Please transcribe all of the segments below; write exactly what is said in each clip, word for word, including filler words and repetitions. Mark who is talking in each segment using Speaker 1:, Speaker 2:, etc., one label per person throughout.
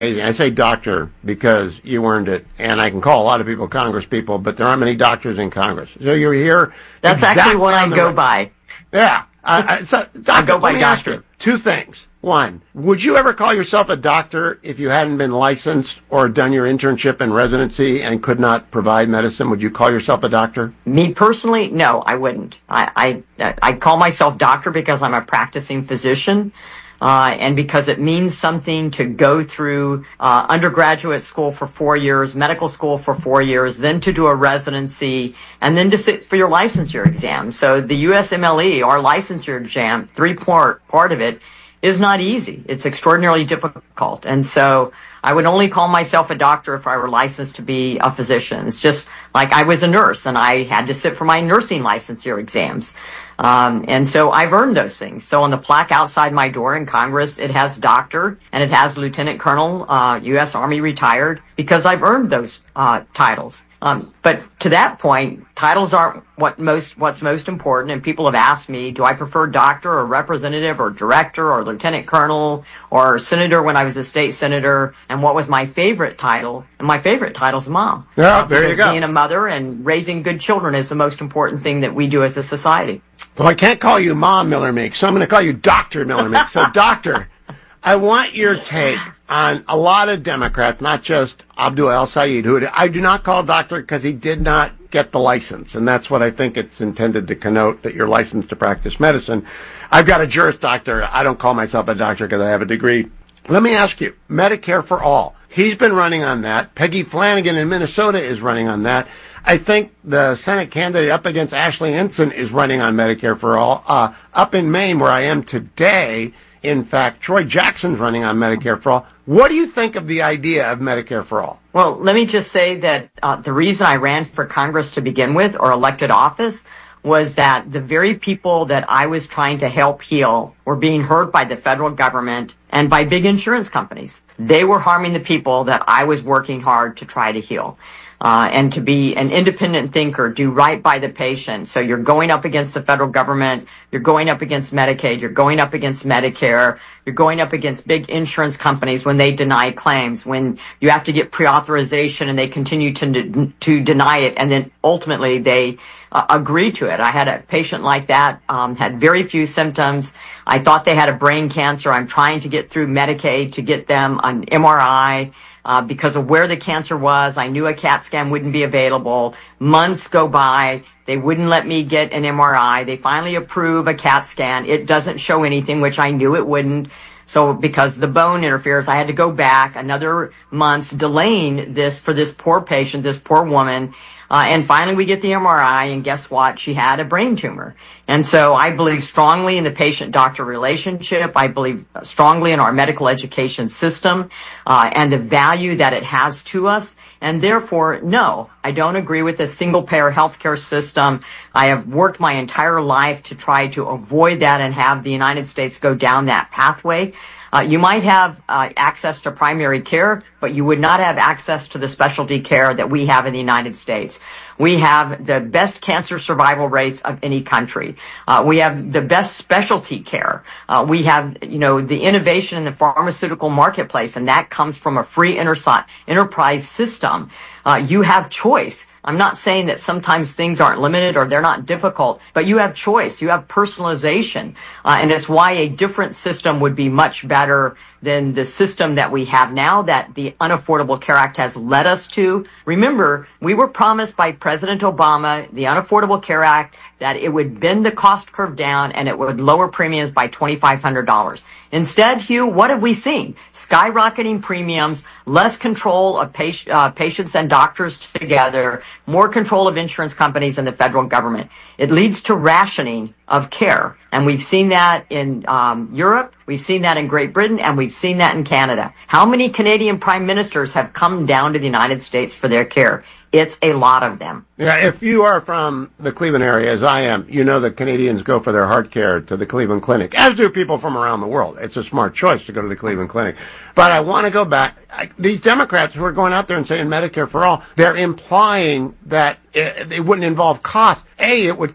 Speaker 1: I say doctor because you earned it, and I can call a lot of people Congress people, but there aren't many doctors in Congress. So you're here.
Speaker 2: That's
Speaker 1: exactly
Speaker 2: actually what I go
Speaker 1: right.
Speaker 2: by.
Speaker 1: Yeah. I, I, so, doctor,
Speaker 2: I go by
Speaker 1: let me
Speaker 2: doctor.
Speaker 1: ask you two things. One, would you ever call yourself a doctor if you hadn't been licensed or done your internship and residency and could not provide medicine? Would you call yourself a doctor?
Speaker 2: Me personally, no, I wouldn't. I I, I call myself doctor because I'm a practicing physician. Uh, and because it means something to go through uh, undergraduate school for four years, medical school for four years, then to do a residency, and then to sit for your licensure exam. So the U S M L E, our licensure exam, three-part part of it, is not easy. It's extraordinarily difficult. And so I would only call myself a doctor if I were licensed to be a physician. It's just like I was a nurse and I had to sit for my nursing licensure exams. Um, and so I've earned those things. So on the plaque outside my door in Congress, it has doctor and it has lieutenant colonel, uh, U S Army retired, because I've earned those uh, titles. Um, but to that point, titles aren't what most, what's most important. And people have asked me, do I prefer doctor or representative or director or lieutenant colonel or senator when I was a state senator? And what was my favorite title? And my favorite title is mom.
Speaker 1: Yeah, there you go.
Speaker 2: Being a mother and raising good children is the most important thing that we do as a society.
Speaker 1: Well, I can't call you Mom Miller Meek, so I'm going to call you Doctor Miller Meek. So, Doctor, I want your take on a lot of Democrats, not just Abdul El-Sayed, who I do not call doctor because he did not get the license, and that's what I think it's intended to connote, that you're licensed to practice medicine. I've got a Juris Doctor. I don't call myself a doctor because I have a degree. Let me ask you, Medicare for All. He's been running on that. Peggy Flanagan in Minnesota is running on that. I think the Senate candidate up against Ashley Hinson is running on Medicare for All. Uh, up in Maine, where I am today, in fact, Troy Jackson's running on Medicare for All. What do you think of the idea of Medicare for All?
Speaker 2: Well, let me just say that uh, the reason I ran for Congress to begin with, or elected office, was that the very people that I was trying to help heal were being hurt by the federal government and by big insurance companies. They were harming the people that I was working hard to try to heal. Uh, and to be an independent thinker, do right by the patient. So you're going up against the federal government, you're going up against Medicaid, you're going up against Medicare, you're going up against big insurance companies when they deny claims, when you have to get pre-authorization and they continue to de- to deny it, and then ultimately they uh, agree to it. I had a patient like that, um, had very few symptoms. I thought they had a brain cancer. I'm trying to get through Medicaid to get them an M R I. Uh, because of where the cancer was, I knew a CAT scan wouldn't be available. Months go by. They wouldn't let me get an M R I. They finally approve a CAT scan. It doesn't show anything, which I knew it wouldn't. So because the bone interferes, I had to go back another month, delaying this for this poor patient, this poor woman. Uh, and finally we get the M R I, and guess what? She had a brain tumor. And so I believe strongly in the patient-doctor relationship. I believe strongly in our medical education system, uh, and the value that it has to us. And therefore, no, I don't agree with a single-payer healthcare system. I have worked my entire life to try to avoid that and have the United States go down that pathway. Uh, you might have uh, access to primary care, but you would not have access to the specialty care that we have in the United States. We have the best cancer survival rates of any country. Uh, we have the best specialty care. Uh, we have, you know, the innovation in the pharmaceutical marketplace, and that comes from a free inter- enterprise system. Uh, you have choice. I'm not saying that sometimes things aren't limited or they're not difficult, but you have choice. You have personalization. Uh, and it's why a different system would be much better than the system that we have now, that the Unaffordable Care Act has led us to. Remember, we were promised by President Obama, the Unaffordable Care Act, that it would bend the cost curve down and it would lower premiums by twenty-five hundred dollars. Instead, Hugh, what have we seen? Skyrocketing premiums, less control of patient, uh, patients and doctors together, more control of insurance companies and the federal government. It leads to rationing of care. And we've seen that in um, Europe, we've seen that in Great Britain, and we've seen that in Canada. How many Canadian prime ministers have come down to the United States for their care? It's a lot of them.
Speaker 1: Yeah, if you are from the Cleveland area, as I am, you know that Canadians go for their heart care to the Cleveland Clinic, as do people from around the world. It's a smart choice to go to the Cleveland Clinic. But I want to go back. I, these Democrats who are going out there and saying Medicare for all, they're implying that it, it wouldn't involve cost. A, it would cost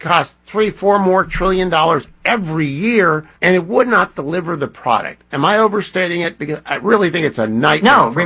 Speaker 1: three, four more trillion dollars every year, and it would not deliver the product. Am I overstating it? Because I really think it's a nightmare.
Speaker 2: No.